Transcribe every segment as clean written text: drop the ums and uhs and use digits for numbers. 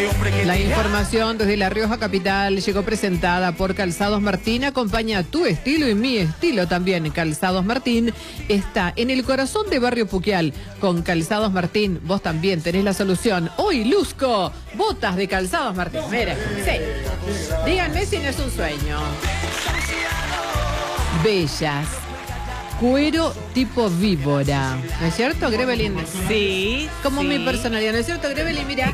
La información desde La Rioja Capital llegó presentada por Calzados Martín. Acompaña tu estilo y mi estilo también. Calzados Martín está en el corazón de Barrio Puquial. Con Calzados Martín vos también tenés la solución. Hoy luzco botas de Calzados Martín. Mira, sí. Díganme si no es un sueño. Bellas. Cuero tipo víbora. ¿No es cierto, Grevelin? Sí. Como sí. mi personalidad. ¿No es cierto, Grevelin? Mira.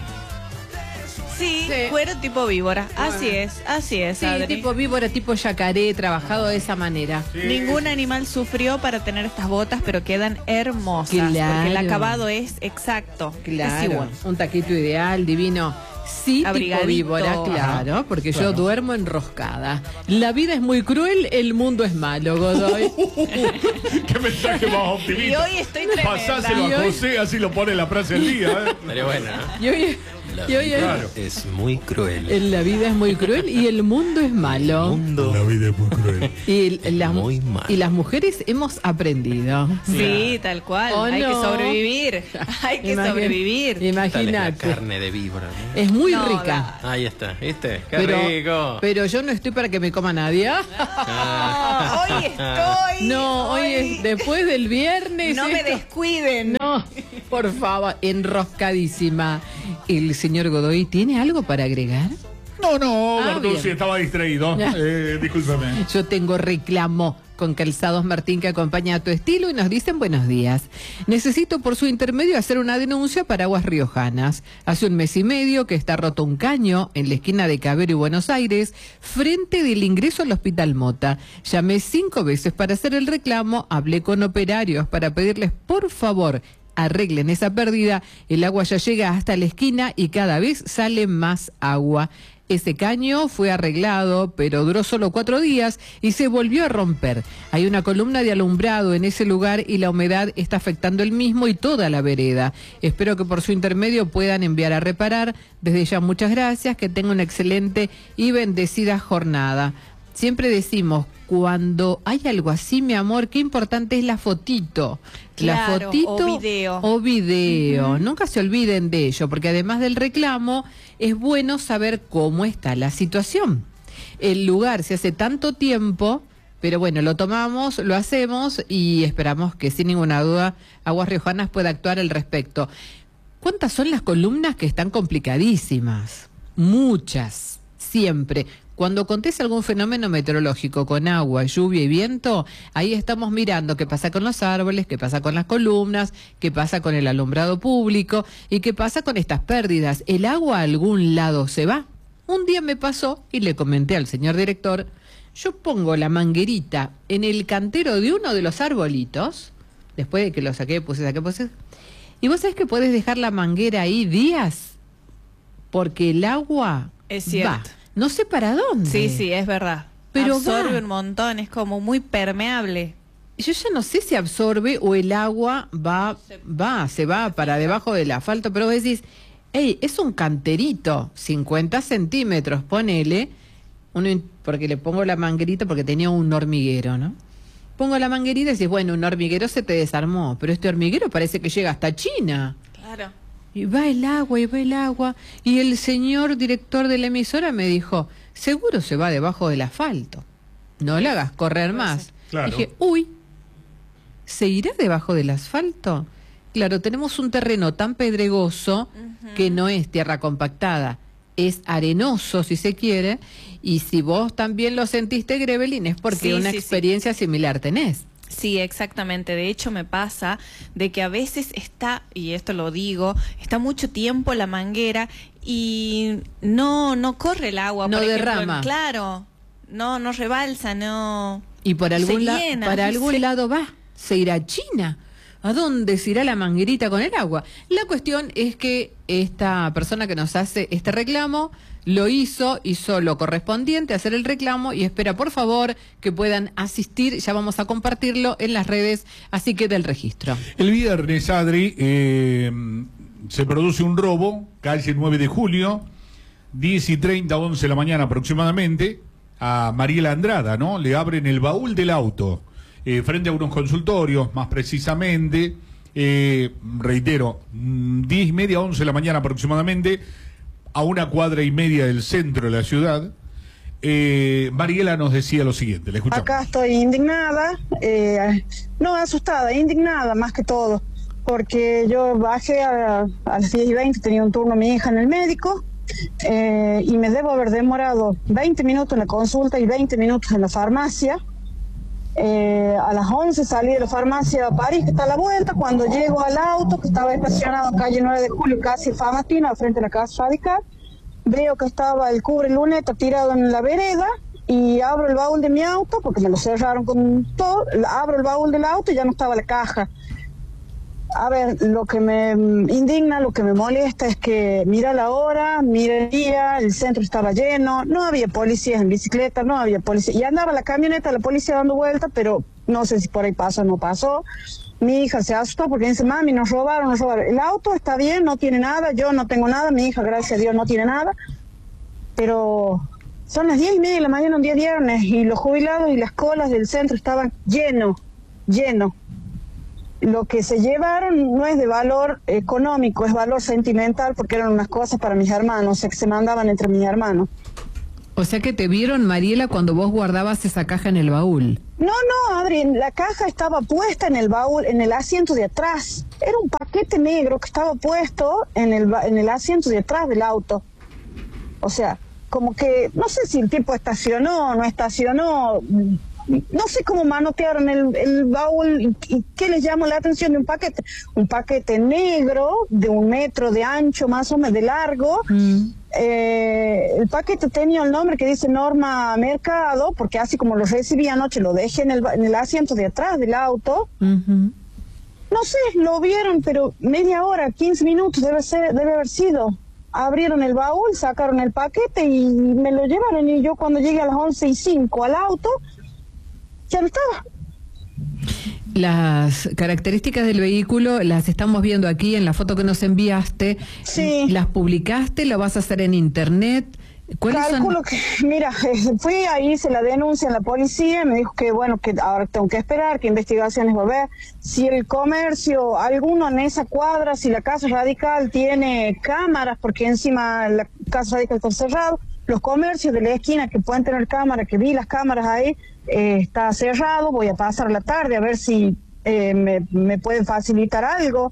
Sí, cuero tipo víbora. Así es, Sí, Adri. tipo víbora, tipo yacaré, trabajado de esa manera. Sí. Ningún animal sufrió para tener estas botas, pero quedan hermosas. Claro. Porque el acabado es exacto. Claro. Es igual. Un taquito ideal, divino. Sí, tipo víbora, claro, porque yo duermo enroscada. La vida es muy cruel, el mundo es malo, Godoy. Qué mensaje más optimista. Y hoy estoy tremenda. Pasáselo a José, así lo pone la frase del día. Pero bueno, ¿no? Y hoy es muy cruel. La vida es muy cruel y el mundo es malo. La vida es muy cruel. Y las mujeres hemos aprendido. Sí, tal cual. Hay que sobrevivir. Hay que sobrevivir. Imagínate. La carne de víbora, ¿no? Es muy rica. Ahí está, ¿viste? ¡Qué rico! Pero yo no estoy para que me coma nadie. Hoy estoy. No, hoy es después del viernes. No me descuiden. No, por favor, enroscadísima. ¿El señor Godoy tiene algo para agregar? No, Bertuzzi bien. estaba distraído. Discúlpame. Yo tengo reclamo con Calzados Martín, que acompaña a tu estilo, y nos dicen buenos días. Necesito por su intermedio hacer una denuncia para Aguas Riojanas. Hace 1 mes y medio que está roto un caño en la esquina de Cabero y Buenos Aires, frente del ingreso al Hospital Mota. Llamé 5 veces para hacer el reclamo, hablé con operarios para pedirles por favor arreglen esa pérdida. El agua ya llega hasta la esquina y cada vez sale más agua. Ese caño fue arreglado, pero duró solo 4 días y se volvió a romper. Hay una columna de alumbrado en ese lugar y la humedad está afectando el mismo y toda la vereda. Espero que por su intermedio puedan enviar a reparar. Desde ya muchas gracias, que tenga una excelente y bendecida jornada. Siempre decimos, cuando hay algo así, mi amor, qué importante es la fotito. Claro, la fotito o video. Nunca se olviden de ello, porque además del reclamo, es bueno saber cómo está la situación. El lugar se hace tanto tiempo, pero bueno, lo tomamos, lo hacemos y esperamos que sin ninguna duda Aguas Riojanas pueda actuar al respecto. ¿Cuántas son las columnas que están complicadísimas? Muchas, siempre. Cuando acontece algún fenómeno meteorológico con agua, lluvia y viento, ahí estamos mirando qué pasa con los árboles, qué pasa con las columnas, qué pasa con el alumbrado público y qué pasa con estas pérdidas. ¿El agua a algún lado se va? Un día me pasó y le comenté al señor director, yo pongo la manguerita en el cantero de uno de los arbolitos, después de que lo saqué, puse, y vos sabés que podés dejar la manguera ahí días, porque el agua va. No sé para dónde. Sí, es verdad. Pero absorbe un montón, es como muy permeable. Yo ya no sé si absorbe o el agua se va para debajo del asfalto, pero vos decís, hey, es un canterito, 50 centímetros, ponele, porque le pongo la manguerita porque tenía un hormiguero, ¿no? Pongo la manguerita y decís, bueno, un hormiguero se te desarmó, pero este hormiguero parece que llega hasta China. Claro. Y va el agua, y el señor director de la emisora me dijo, seguro se va debajo del asfalto, no le hagas correr más. Claro. Dije, uy, ¿se irá debajo del asfalto? Claro, tenemos un terreno tan pedregoso que no es tierra compactada, es arenoso si se quiere, y si vos también lo sentiste, Grevelin, es porque una experiencia similar tenés. Sí, exactamente. De hecho, me pasa de que a veces está, y esto lo digo, está mucho tiempo la manguera y no corre el agua. No por ejemplo, derrama. Claro, no rebalsa, no. Y por algún llena, lado va, se irá a China. ¿A dónde se irá la manguerita con el agua? La cuestión es que esta persona que nos hace este reclamo hizo lo correspondiente, hacer el reclamo, y espera por favor que puedan asistir. Ya vamos a compartirlo en las redes, así que del registro. El viernes, Adri, se produce un robo, calle 9 de julio, 10:30, 11 de la mañana aproximadamente, a Mariela Andrada, ¿no? Le abren el baúl del auto, frente a unos consultorios, más precisamente, reitero, 10:30, 11 de la mañana aproximadamente. a 1,5 cuadras del centro de la ciudad. Mariela nos decía lo siguiente, le escuchamos. Acá estoy indignada, no asustada, indignada más que todo, porque yo bajé a las 10:20, tenía un turno mi hija en el médico, y me debo haber demorado 20 minutos en la consulta y 20 minutos en la farmacia. A las 11 salí de la farmacia a París, que está a la vuelta. Cuando llego al auto, que estaba estacionado en calle 9 de Julio, casi Famatina, frente a la Casa Radical, veo que estaba el cubre luneta tirado en la vereda y abro el baúl de mi auto, porque me lo cerraron con todo, abro el baúl del auto y ya no estaba la caja. A ver, lo que me indigna, lo que me molesta es que mira la hora, mira el día, el centro estaba lleno, no había policías en bicicleta, no había policía, y andaba la camioneta, la policía dando vueltas, pero no sé si por ahí pasó o no pasó. Mi hija se asustó porque dice, mami, nos robaron. El auto está bien, no tiene nada, yo no tengo nada, mi hija, gracias a Dios, no tiene nada, pero son las 10:30 de la mañana un día viernes y los jubilados y las colas del centro estaban lleno. Lo que se llevaron no es de valor económico, es valor sentimental, porque eran unas cosas para mis hermanos, o sea, que se mandaban entre mis hermanos. O sea que te vieron, Mariela, cuando vos guardabas esa caja en el baúl. No, Adri, la caja estaba puesta en el baúl, en el asiento de atrás. Era un paquete negro que estaba puesto en el asiento de atrás del auto. O sea, como que, no sé si el tipo estacionó o no estacionó, no sé cómo manotearon el baúl y qué les llamó la atención de un paquete. Un paquete negro de 1 metro de ancho, más o menos de largo. El paquete tenía el nombre que dice Norma Mercado, porque así como lo recibí anoche, lo dejé en el asiento de atrás del auto. No sé, lo vieron, pero media hora, 15 minutos debe haber sido. Abrieron el baúl, sacaron el paquete y me lo llevaron, y yo cuando llegué a las 11:05 al auto, ya no estaba. Las características del vehículo las estamos viendo aquí en la foto que nos enviaste. Sí. ¿Las publicaste? ¿Lo vas a hacer en internet? Calculo que, mira, fui ahí, hice la denuncia en la policía, me dijo que bueno, que ahora tengo que esperar, que investigaciones va a haber. Si el comercio, alguno en esa cuadra, si la Casa Radical tiene cámaras, porque encima la Casa Radical está cerrado, los comercios de la esquina que pueden tener cámaras, que vi las cámaras ahí, está cerrado. Voy a pasar la tarde a ver si me pueden facilitar algo.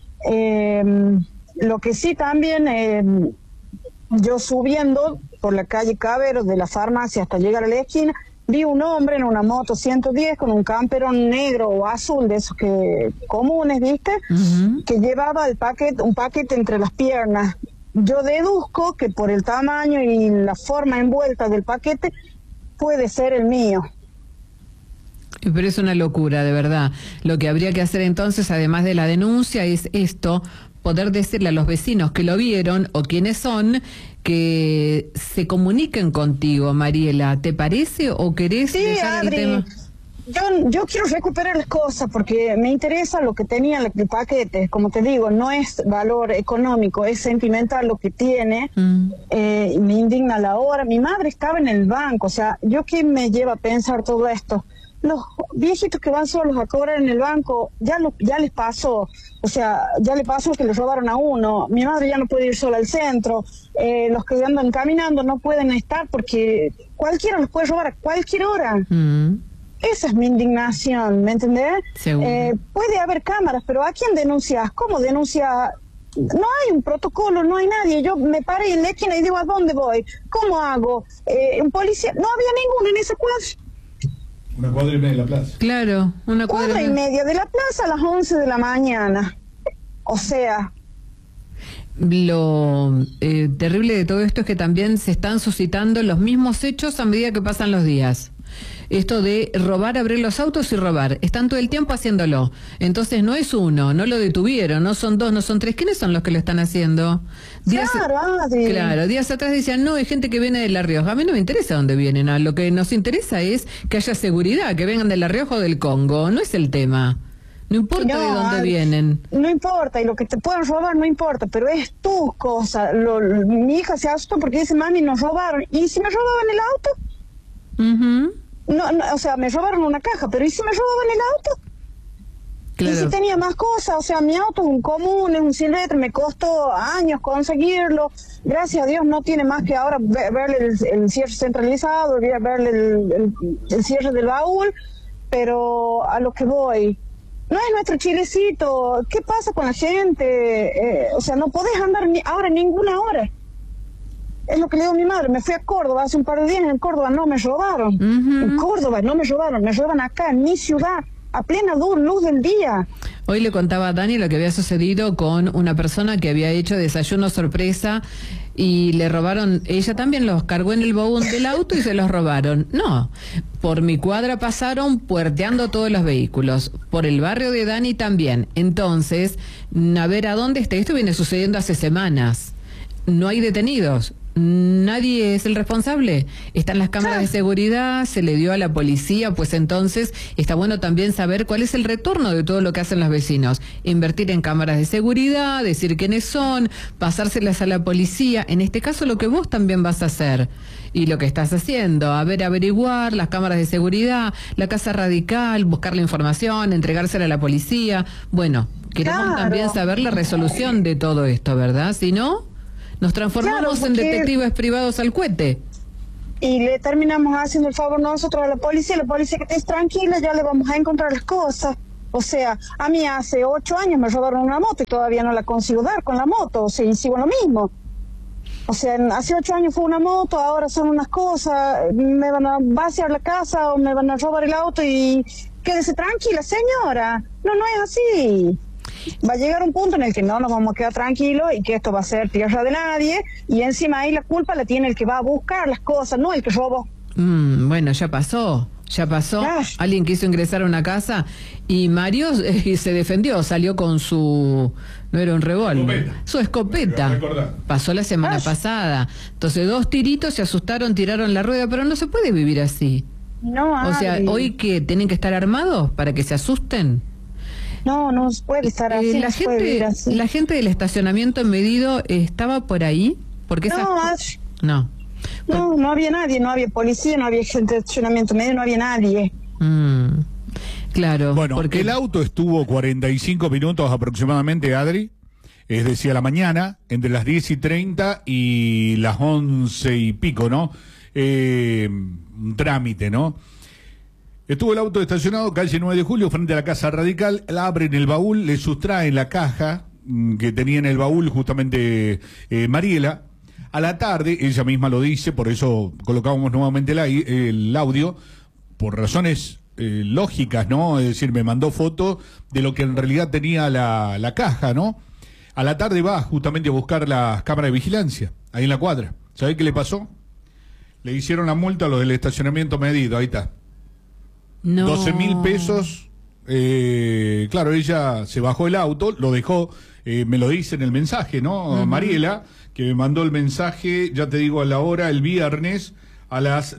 Lo que sí también, yo subiendo por la calle Caberos de la farmacia hasta llegar a la esquina, vi un hombre en una moto 110 con un camperón negro o azul, de esos que comunes, ¿viste? Que llevaba un paquete entre las piernas. Yo deduzco que por el tamaño y la forma envuelta del paquete puede ser el mío. Pero es una locura, de verdad. Lo que habría que hacer entonces, además de la denuncia, es esto: poder decirle a los vecinos que lo vieron o quiénes son, que se comuniquen contigo, Mariela. ¿Te parece o querés dejar Adri, el tema? Yo quiero recuperar las cosas porque me interesa lo que tenía el paquete. Como te digo, no es valor económico, es sentimental lo que tiene. Me indigna la hora. Mi madre estaba en el banco, o sea, ¿yo qué me lleva a pensar todo esto? Los viejitos que van solos a cobrar en el banco, ya les pasó, o sea, ya le pasó que les robaron a uno. Mi madre ya no puede ir sola al centro, los que andan caminando no pueden estar porque cualquiera los puede robar a cualquier hora. Esa es mi indignación, ¿me entendés? Puede haber cámaras, pero ¿a quién denuncias? ¿Cómo denuncias? No hay un protocolo, no hay nadie. Yo me paré en la esquina y digo, ¿a dónde voy? ¿Cómo hago? Un policía, no había ninguno en ese cuadro. 1,5 cuadras de la plaza. Claro, 1,5 cuadras de la plaza a las 11 de la mañana. O sea... Lo terrible de todo esto es que también se están suscitando los mismos hechos a medida que pasan los días. Esto de robar, abrir los autos y robar. Están todo el tiempo haciéndolo. Entonces no es uno, no lo detuvieron, no son 2, no son 3. ¿Quiénes son los que lo están haciendo? Claro, días atrás decían, no, hay gente que viene de La Rioja. A mí no me interesa dónde vienen. Lo que nos interesa es que haya seguridad, que vengan de La Rioja o del Congo. No es el tema. No importa de dónde vienen. No importa, y lo que te puedan robar no importa, pero es tu cosa. Mi hija se asustó porque dice, mami, nos robaron. ¿Y si me robaban el auto? No, o sea, me robaron una caja, pero ¿y si me robaban el auto? Claro. Y si tenía más cosas, o sea, mi auto es un común, es un Silvestre, me costó años conseguirlo. Gracias a Dios no tiene más que ahora verle el cierre centralizado, verle el cierre del baúl, pero a lo que voy, no es nuestro Chilecito. ¿Qué pasa con la gente? O sea, no podés andar ahora ninguna hora. Es lo que le digo a mi madre. Me fui a Córdoba hace un par de días, en Córdoba no me robaron. En Córdoba no me roban acá, en mi ciudad, a plena luz del día. Hoy le contaba a Dani lo que había sucedido con una persona que había hecho desayuno sorpresa y le robaron, ella también los cargó en el baúl del auto y se los robaron. No, por mi cuadra pasaron puerteando todos los vehículos, por el barrio de Dani también. Entonces, a ver a dónde está, esto viene sucediendo hace semanas. No hay detenidos. Nadie es el responsable. Están las cámaras de seguridad, se le dio a la policía, pues entonces está bueno también saber cuál es el retorno de todo lo que hacen los vecinos. Invertir en cámaras de seguridad, decir quiénes son, pasárselas a la policía. En este caso lo que vos también vas a hacer y lo que estás haciendo, averiguar las cámaras de seguridad, la casa radical, buscar la información, entregársela a la policía. Bueno, queremos también saber la resolución de todo esto, ¿verdad? Si no, nos transformamos en detectives privados al cohete. Y le terminamos haciendo el favor nosotros a la policía que estés tranquila, ya le vamos a encontrar las cosas. O sea, a mí hace 8 años me robaron una moto y todavía no la consigo dar con la moto, o sea, y sigo lo mismo. O sea, hace 8 años fue una moto, ahora son unas cosas, me van a vaciar la casa o me van a robar el auto y quédese tranquila, señora. No es así. Va a llegar un punto en el que no nos vamos a quedar tranquilos y que esto va a ser tierra de nadie y encima ahí la culpa la tiene el que va a buscar las cosas, no el que robó. Bueno, ya pasó. Alguien quiso ingresar a una casa y Mario se defendió, salió con su, no era un revólver, su escopeta. Pasó la semana pasada. Entonces 2 tiritos, se asustaron, tiraron la rueda, pero no se puede vivir así. No, o sea, hoy que tienen que estar armados para que se asusten. No se puede estar así. La gente del estacionamiento medido estaba por ahí, porque no había nadie, no había policía, no había gente de estacionamiento medio, no había nadie. Claro. Bueno, porque el auto estuvo 45 minutos aproximadamente, Adri, es decir, a la mañana, entre las 10:30 y las 11 y pico, ¿no? Un trámite, ¿no? Estuvo el auto estacionado, calle 9 de Julio, frente a la Casa Radical. La abren el baúl, le sustraen la caja que tenía en el baúl justamente Mariela. A la tarde, ella misma lo dice, por eso colocábamos nuevamente el audio, por razones lógicas, ¿no? Es decir, me mandó foto de lo que en realidad tenía la caja, ¿no? A la tarde va justamente a buscar las cámaras de vigilancia, ahí en la cuadra. ¿Sabe qué le pasó? Le hicieron la multa a los del estacionamiento medido, ahí está. No. 12.000 pesos. Claro, ella se bajó el auto, lo dejó, me lo dice en el mensaje, ¿no? Mariela, que me mandó el mensaje, ya te digo a la hora, el viernes a las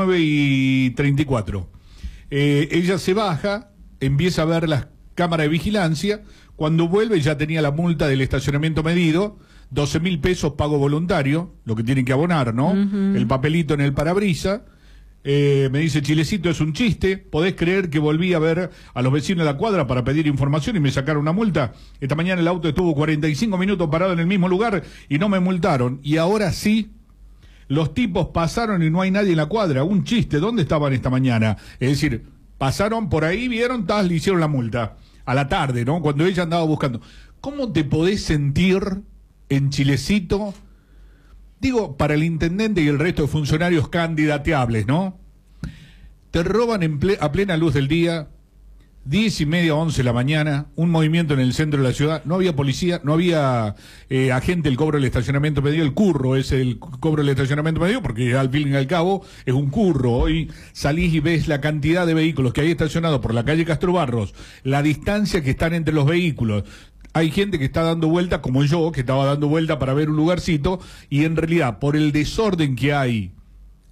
19:34. Ella se baja, empieza a ver las cámaras de vigilancia, cuando vuelve ya tenía la multa del estacionamiento medido, 12.000 pesos pago voluntario, lo que tienen que abonar, ¿no? El papelito en el parabrisa. Me dice, Chilecito, es un chiste, ¿podés creer que volví a ver a los vecinos de la cuadra para pedir información y me sacaron una multa? Esta mañana el auto estuvo 45 minutos parado en el mismo lugar y no me multaron, y ahora sí, los tipos pasaron y no hay nadie en la cuadra. Un chiste, ¿dónde estaban esta mañana? Es decir, pasaron por ahí, vieron, le hicieron la multa a la tarde, ¿no? Cuando ella andaba buscando. ¿Cómo te podés sentir en Chilecito? Digo, para el intendente y el resto de funcionarios candidateables, ¿no? Te roban a plena luz del día, 10:30, 11 de la mañana, un movimiento en el centro de la ciudad, no había policía, no había agente del cobro del estacionamiento medio, el curro es el cobro del estacionamiento medio, porque al fin y al cabo es un curro. Hoy salís y ves la cantidad de vehículos que hay estacionados por la calle Castro Barros, la distancia que están entre los vehículos. Hay gente que está dando vuelta, como yo, que estaba dando vuelta para ver un lugarcito, y en realidad, por el desorden que hay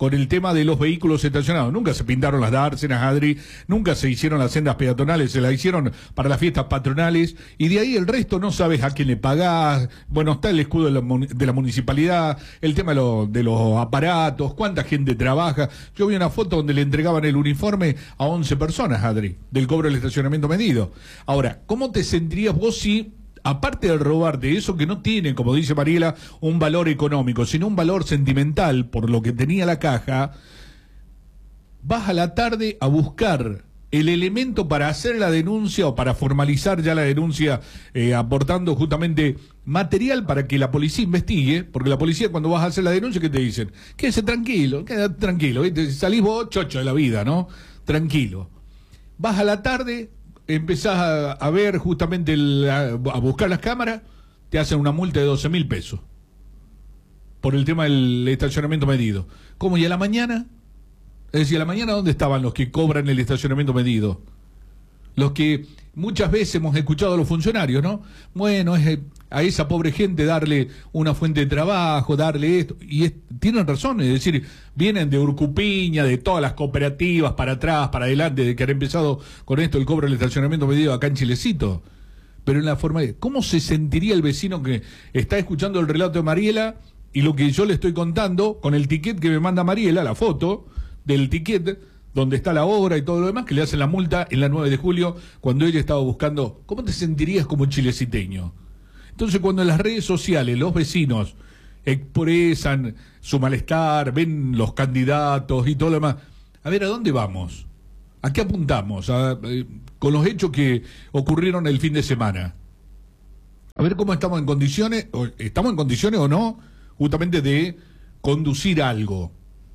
con el tema de los vehículos estacionados. Nunca se pintaron las dársenas, Adri, nunca se hicieron las sendas peatonales, se las hicieron para las fiestas patronales, y de ahí el resto no sabes a quién le pagás. Bueno, está el escudo de la municipalidad, el tema de los aparatos, cuánta gente trabaja. Yo vi una foto donde le entregaban el uniforme a 11 personas, Adri, del cobro del estacionamiento medido. Ahora, ¿cómo te sentirías vos si, aparte de robarte eso que no tiene, como dice Mariela, un valor económico, sino un valor sentimental por lo que tenía la caja, vas a la tarde a buscar el elemento para hacer la denuncia o para formalizar ya la denuncia, aportando justamente material para que la policía investigue? Porque la policía, cuando vas a hacer la denuncia, ¿qué te dicen? Quédate tranquilo, ¿viste? Salís vos chocho de la vida, ¿no? Tranquilo. Vas a la tarde, empezás a ver justamente, a buscar las cámaras, te hacen una multa de 12.000 pesos por el tema del estacionamiento medido. ¿Cómo? ¿Y a la mañana? Es decir, a la mañana, ¿dónde estaban los que cobran el estacionamiento medido? Los que muchas veces hemos escuchado a los funcionarios, ¿no? Bueno, es a esa pobre gente darle una fuente de trabajo, darle esto. Y tienen razón, es decir, vienen de Urcupiña, de todas las cooperativas, para atrás, para adelante, de que han empezado con esto, el cobro del estacionamiento medido acá en Chilecito. Pero en la forma de... ¿Cómo se sentiría el vecino que está escuchando el relato de Mariela y lo que yo le estoy contando, con el ticket que me manda Mariela, la foto del ticket donde está la obra y todo lo demás, que le hacen la multa en la 9 de julio cuando ella estaba buscando? ¿Cómo te sentirías como chileciteño? Entonces, cuando en las redes sociales los vecinos expresan su malestar, ven los candidatos y todo lo demás, a ver, ¿a dónde vamos? ¿A qué apuntamos? Con los hechos que ocurrieron el fin de semana. A ver cómo estamos en condiciones o no, justamente de conducir algo.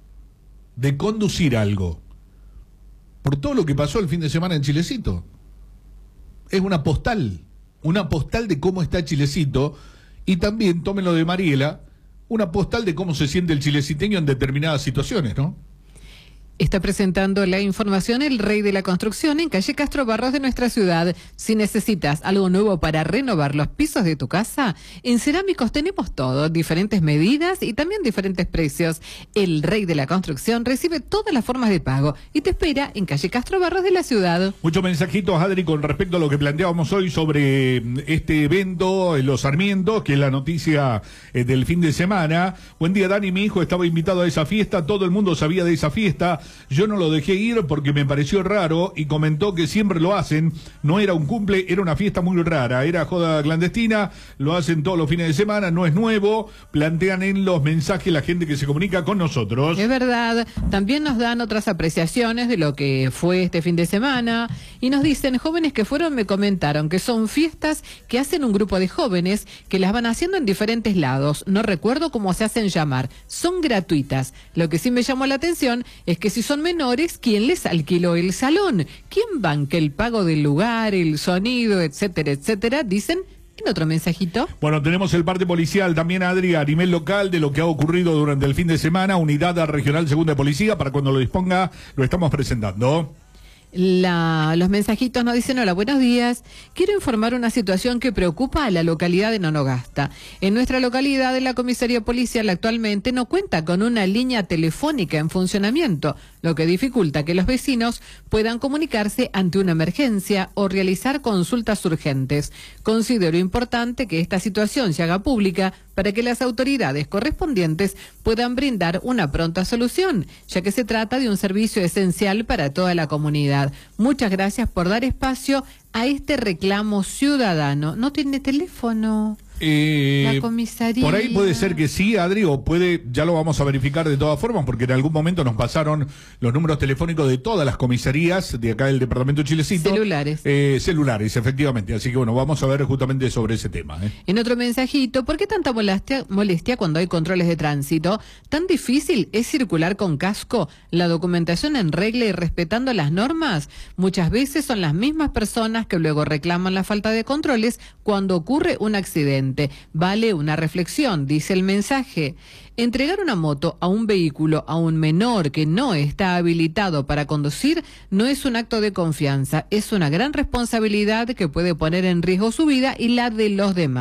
Por todo lo que pasó el fin de semana en Chilecito. Es una postal de cómo está Chilecito, y también, tómenlo de Mariela, una postal de cómo se siente el chileciteño en determinadas situaciones, ¿no? Está presentando la información el Rey de la Construcción en calle Castro Barros de nuestra ciudad. Si necesitas algo nuevo para renovar los pisos de tu casa, en Cerámicos tenemos todo, diferentes medidas y también diferentes precios. El Rey de la Construcción recibe todas las formas de pago y te espera en calle Castro Barros de la ciudad. Muchos mensajitos, Adri, con respecto a lo que planteábamos hoy sobre este evento en Los Sarmientos, que es la noticia del fin de semana. Buen día, Dani, mi hijo estaba invitado a esa fiesta, todo el mundo sabía de esa fiesta. Yo no lo dejé ir porque me pareció raro y comentó que siempre lo hacen. No era un cumple, era una fiesta muy rara. Era joda clandestina, lo hacen todos los fines de semana, no es nuevo. Plantean en los mensajes la gente que se comunica con nosotros. Es verdad, también nos dan otras apreciaciones de lo que fue este fin de semana y nos dicen, jóvenes que fueron me comentaron que son fiestas que hacen un grupo de jóvenes que las van haciendo en diferentes lados. No recuerdo cómo se hacen llamar. Son gratuitas. Lo que sí me llamó la atención es que si son menores, ¿quién les alquiló el salón? ¿Quién banca el pago del lugar, el sonido, etcétera, etcétera? Dicen en otro mensajito. Bueno, tenemos el parte policial también, Adri, a nivel local de lo que ha ocurrido durante el fin de semana. Unidad Regional Segunda de Policía, para cuando lo disponga, lo estamos presentando. Los mensajitos nos dicen: hola, buenos días. Quiero informar una situación que preocupa a la localidad de Nonogasta. En nuestra localidad, la comisaría policial actualmente no cuenta con una línea telefónica en funcionamiento, lo que dificulta que los vecinos puedan comunicarse ante una emergencia o realizar consultas urgentes. Considero importante que esta situación se haga pública para que las autoridades correspondientes puedan brindar una pronta solución, ya que se trata de un servicio esencial para toda la comunidad. Muchas gracias por dar espacio a este reclamo ciudadano. ¿No tiene teléfono? La comisaría. Por ahí puede ser que sí, Adri, o puede, ya lo vamos a verificar de todas formas, porque en algún momento nos pasaron los números telefónicos de todas las comisarías de acá del departamento de Chilecito. Celulares. Celulares, efectivamente. Así que bueno, vamos a ver justamente sobre ese tema. En otro mensajito, ¿por qué tanta molestia cuando hay controles de tránsito? ¿Tan difícil es circular con casco? ¿La documentación en regla y respetando las normas? Muchas veces son las mismas personas que luego reclaman la falta de controles cuando ocurre un accidente. Vale una reflexión, dice el mensaje. Entregar una moto a un vehículo a un menor que no está habilitado para conducir no es un acto de confianza, es una gran responsabilidad que puede poner en riesgo su vida y la de los demás.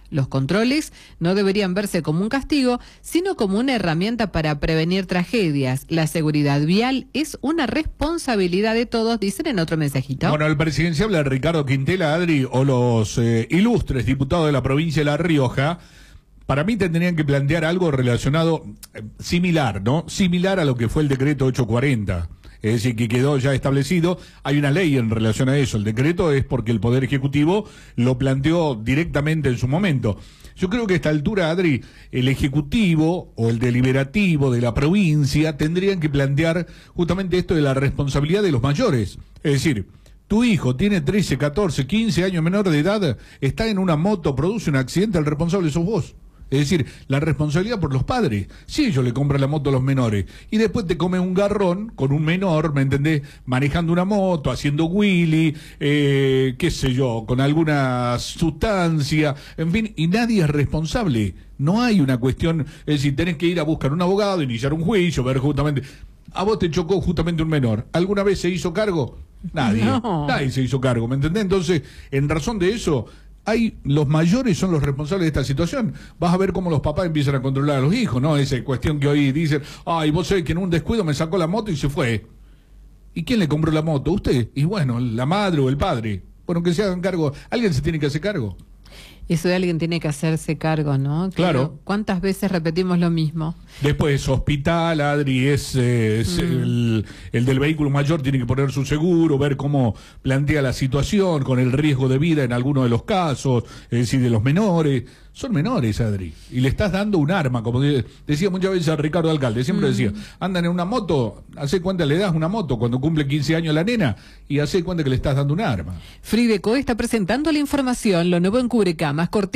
Los controles no deberían verse como un castigo, sino como una herramienta para prevenir tragedias. La seguridad vial es una responsabilidad de todos, dicen en otro mensajito. Bueno, el presidencial de Ricardo Quintela, Adri, o los ilustres diputados de la provincia de La Rioja, para mí tendrían que plantear algo relacionado, similar, ¿no? Similar a lo que fue el decreto 840. Es decir, que quedó ya establecido. Hay una ley en relación a eso. El decreto es porque el Poder Ejecutivo lo planteó directamente en su momento. Yo creo que a esta altura, Adri, el Ejecutivo o el Deliberativo de la provincia tendrían que plantear justamente esto de la responsabilidad de los mayores. Es decir, tu hijo tiene 13, 14, 15 años menor de edad, está en una moto, produce un accidente, el responsable sos vos. Es decir, la responsabilidad por los padres. Si ellos le compran la moto a los menores y después te come un garrón con un menor, ¿me entendés? Manejando una moto, haciendo wheelie, qué sé yo, con alguna sustancia, en fin, y nadie es responsable. No hay una cuestión, es decir, tenés que ir a buscar un abogado, iniciar un juicio, ver justamente... A vos te chocó justamente un menor. ¿Alguna vez se hizo cargo? Nadie. No. Nadie se hizo cargo, ¿me entendés? Entonces, en razón de eso... los mayores son los responsables de esta situación. Vas a ver cómo los papás empiezan a controlar a los hijos, ¿no? Esa cuestión que hoy dicen, ay, vos sabés que en un descuido me sacó la moto y se fue. ¿Y quién le compró la moto? ¿Usted? Y bueno, la madre o el padre. Bueno, que se hagan cargo. Alguien se tiene que hacer cargo. Eso de alguien tiene que hacerse cargo, ¿no? Claro. ¿Cuántas veces repetimos lo mismo? Después, hospital, Adri, el del vehículo mayor tiene que poner su seguro, ver cómo plantea la situación, con el riesgo de vida en algunos de los casos, es decir, de los menores. Son menores, Adri, y le estás dando un arma, como decía muchas veces a Ricardo Alcalde, siempre decía, andan en una moto, hace cuenta le das una moto cuando cumple 15 años la nena, y hace cuenta que le estás dando un arma. Frideco está presentando la información, lo nuevo en Cubrecamas,